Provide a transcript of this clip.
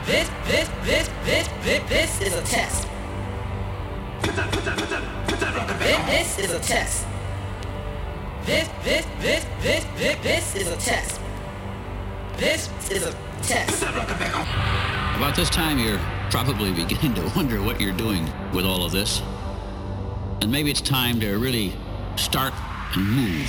This is a test. This is a test. This is a test. This is a test. About this time, you're probably beginning to wonder what you're doing with all of this. And maybe it's time to really start and move.